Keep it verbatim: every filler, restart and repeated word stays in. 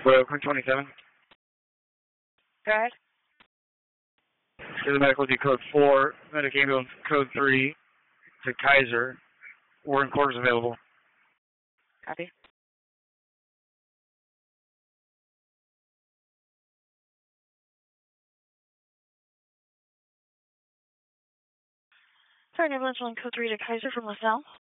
Well, quick twenty-seven. Go ahead. To the medical D code four, medic ambulance code three to Kaiser. Warden quarters available. Copy. Sorry, ambulance one code three to Kaiser from LaSalle.